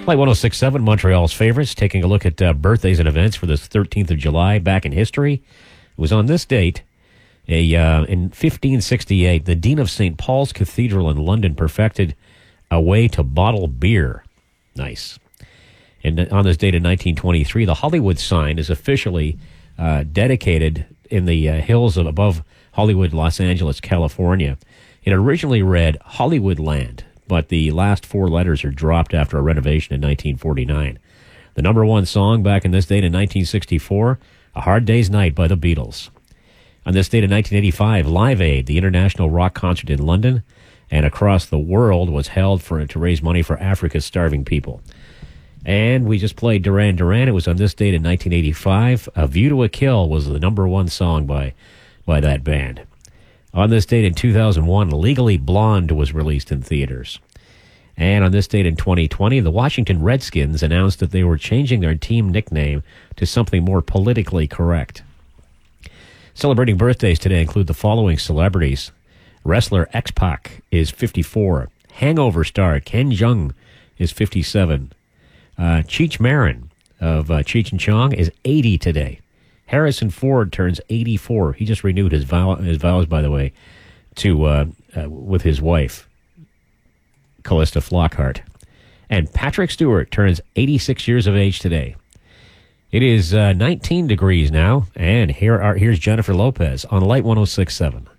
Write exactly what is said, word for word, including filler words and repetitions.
Light one oh six point seven, Montreal's favorites, taking a look at uh, birthdays and events for this thirteenth of July back in history. It was on this date, a uh, in fifteen sixty-eight, the Dean of Saint Paul's Cathedral in London perfected a way to bottle beer. Nice. And on this date in nineteen twenty-three, the Hollywood sign is officially uh, dedicated in the uh, hills of above Hollywood, Los Angeles, California. It originally read Hollywoodland, but the last four letters are dropped after a renovation in nineteen forty-nine. The number one song back in this date in nineteen sixty-four, A Hard Day's Night by the Beatles. On this date in nineteen eighty-five, Live Aid, the international rock concert in London and across the world, was held for to raise money for Africa's starving people. And we just played Duran Duran. It was on this date in nineteen eighty-five. A View to a Kill was the number one song by, by that band. On this date in two thousand one, Legally Blonde was released in theaters. And on this date in twenty twenty, the Washington Redskins announced that they were changing their team nickname to something more politically correct. Celebrating birthdays today include the following celebrities. Wrestler X-Pac is fifty-four. Hangover star Ken Jeong is fifty-seven. Uh, Cheech Marin of uh, Cheech and Chong is eighty today. Harrison Ford turns eighty-four. He just renewed his, vow, his vows, by the way, to uh, uh, with his wife, Callista Flockhart. And Patrick Stewart turns eighty-six years of age today. It is uh, nineteen degrees now, and here are here's Jennifer Lopez on Light one oh six point seven.